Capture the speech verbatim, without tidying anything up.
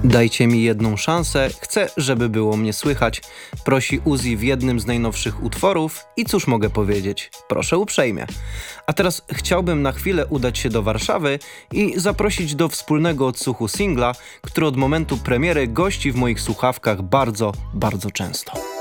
Dajcie mi jedną szansę, chcę, żeby było mnie słychać. Prosi Uzi w jednym z najnowszych utworów i cóż mogę powiedzieć? Proszę uprzejmie. A teraz chciałbym na chwilę udać się do Warszawy i zaprosić do wspólnego odsłuchu singla, który od momentu premiery gości w moich słuchawkach bardzo, bardzo często.